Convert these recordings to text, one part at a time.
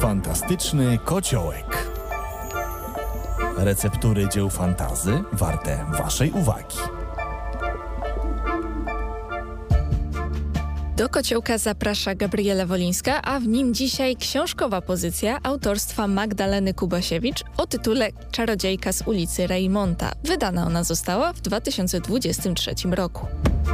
Fantastyczny kociołek. Receptury dzieł fantazy warte waszej uwagi. Do kociołka zaprasza Gabriela Wolińska, a w nim dzisiaj książkowa pozycja autorstwa Magdaleny Kubasiewicz o tytule Czarodziejka z ulicy Reymonta. Wydana ona została w 2023 roku.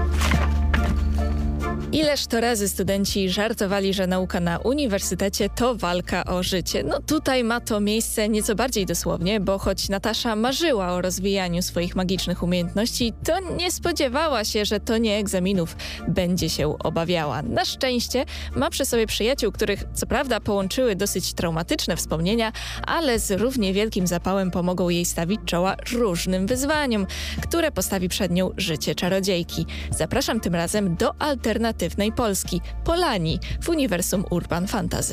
Ileż to razy studenci żartowali, że nauka na uniwersytecie to walka o życie. No tutaj ma to miejsce nieco bardziej dosłownie, bo choć Natasza marzyła o rozwijaniu swoich magicznych umiejętności, to nie spodziewała się, że to nie egzaminów będzie się obawiała. Na szczęście ma przy sobie przyjaciół, których co prawda połączyły dosyć traumatyczne wspomnienia, ale z równie wielkim zapałem pomogą jej stawić czoła różnym wyzwaniom, które postawi przed nią życie czarodziejki. Zapraszam tym razem do alternatywnej Polski, Polanii, w uniwersum Urban Fantasy.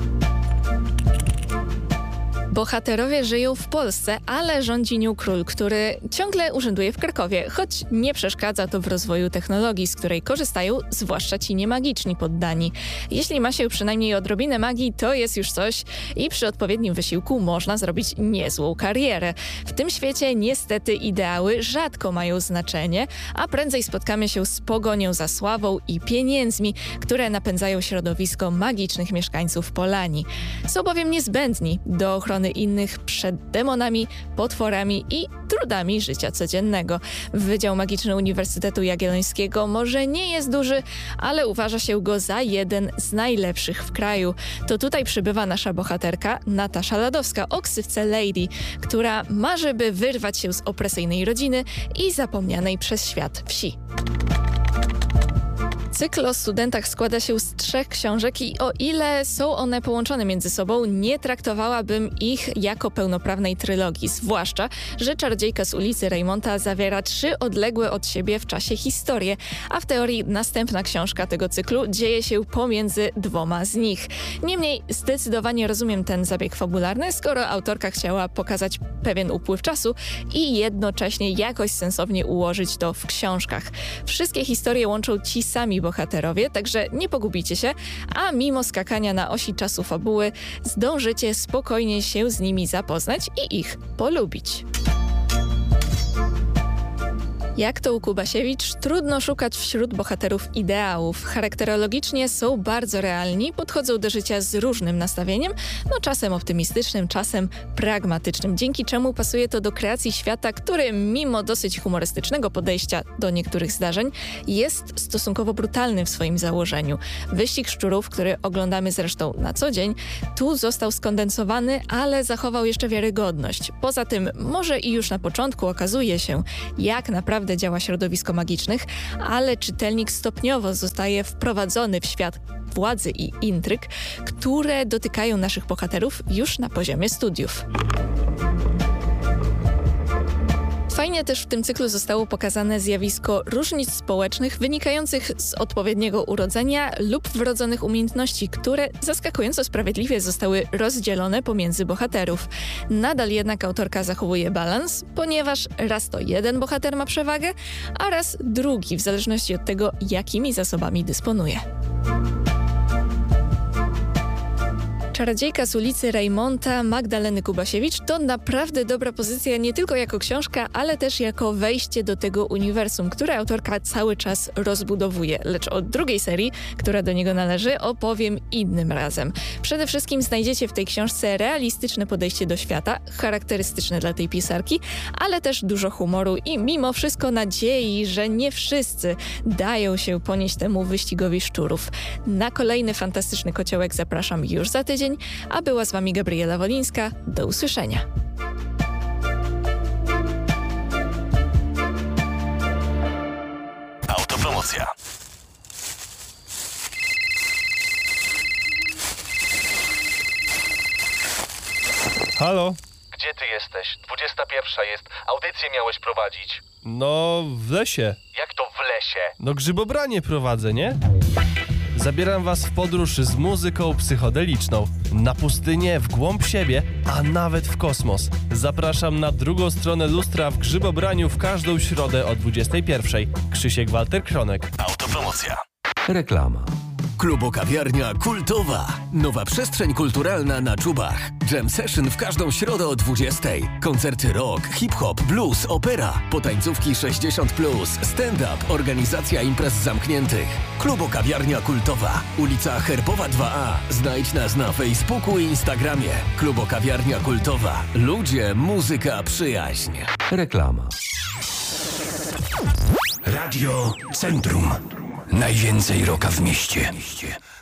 Bohaterowie żyją w Polsce, ale rządzi nią król, który ciągle urzęduje w Krakowie, choć nie przeszkadza to w rozwoju technologii, z której korzystają zwłaszcza ci niemagiczni poddani. Jeśli ma się przynajmniej odrobinę magii, to jest już coś i przy odpowiednim wysiłku można zrobić niezłą karierę. W tym świecie niestety ideały rzadko mają znaczenie, a prędzej spotkamy się z pogonią za sławą i pieniędzmi, które napędzają środowisko magicznych mieszkańców Polanii. Są bowiem niezbędni do ochrony innych przed demonami, potworami i trudami życia codziennego. Wydział Magiczny Uniwersytetu Jagiellońskiego może nie jest duży, ale uważa się go za jeden z najlepszych w kraju. To tutaj przybywa nasza bohaterka Natasza Ladowska o ksywce Lady, która marzy, by wyrwać się z opresyjnej rodziny i zapomnianej przez świat wsi. Cykl o studentach składa się z 3 książek i o ile są one połączone między sobą, nie traktowałabym ich jako pełnoprawnej trylogii. Zwłaszcza, że Czarodziejka z ulicy Reymonta zawiera 3 odległe od siebie w czasie historie, a w teorii następna książka tego cyklu dzieje się pomiędzy 2 z nich. Niemniej zdecydowanie rozumiem ten zabieg fabularny, skoro autorka chciała pokazać pewien upływ czasu i jednocześnie jakoś sensownie ułożyć to w książkach. Wszystkie historie łączą ci sami bohaterowie, także nie pogubicie się, a mimo skakania na osi czasu fabuły zdążycie spokojnie się z nimi zapoznać i ich polubić. Jak to u Kubasiewicz, trudno szukać wśród bohaterów ideałów. Charakterologicznie są bardzo realni, podchodzą do życia z różnym nastawieniem, czasem optymistycznym, czasem pragmatycznym, dzięki czemu pasuje to do kreacji świata, który mimo dosyć humorystycznego podejścia do niektórych zdarzeń jest stosunkowo brutalny w swoim założeniu. Wyścig szczurów, który oglądamy zresztą na co dzień, tu został skondensowany, ale zachował jeszcze wiarygodność. Poza tym, może i już na początku okazuje się, jak naprawdę działa środowisko magicznych, ale czytelnik stopniowo zostaje wprowadzony w świat władzy i intryg, które dotykają naszych bohaterów już na poziomie studiów. Fajnie też w tym cyklu zostało pokazane zjawisko różnic społecznych wynikających z odpowiedniego urodzenia lub wrodzonych umiejętności, które zaskakująco sprawiedliwie zostały rozdzielone pomiędzy bohaterów. Nadal jednak autorka zachowuje balans, ponieważ raz to jeden bohater ma przewagę, a raz drugi, w zależności od tego, jakimi zasobami dysponuje. Czarodziejka z ulicy Reymonta Magdaleny Kubasiewicz to naprawdę dobra pozycja nie tylko jako książka, ale też jako wejście do tego uniwersum, które autorka cały czas rozbudowuje. Lecz o drugiej serii, która do niego należy, opowiem innym razem. Przede wszystkim znajdziecie w tej książce realistyczne podejście do świata, charakterystyczne dla tej pisarki, ale też dużo humoru i mimo wszystko nadziei, że nie wszyscy dają się ponieść temu wyścigowi szczurów. Na kolejny fantastyczny kociołek zapraszam już za tydzień, a była z wami Gabriela Wolińska. Do usłyszenia. Autopromocja. Halo? Gdzie ty jesteś? 21 jest. Audycję miałeś prowadzić. No, w lesie. Jak to w lesie? No, grzybobranie prowadzę, nie? Zabieram was w podróż z muzyką psychodeliczną. Na pustynię, w głąb siebie, a nawet w kosmos. Zapraszam na drugą stronę lustra w grzybobraniu w każdą środę o 21. Krzysiek Walter Kronek. Autopromocja. Reklama. Klubo-kawiarnia kultowa. Nowa przestrzeń kulturalna na Czubach. Jam session w każdą środę o 20:00. Koncerty rock, hip-hop, blues, opera. Potańcówki 60+, stand-up, organizacja imprez zamkniętych. Klubo-kawiarnia kultowa. Ulica Herbowa 2A. Znajdź nas na Facebooku i Instagramie. Klubo-kawiarnia kultowa. Ludzie, muzyka, przyjaźń. Reklama. Radio Centrum. Najwięcej rocka w mieście.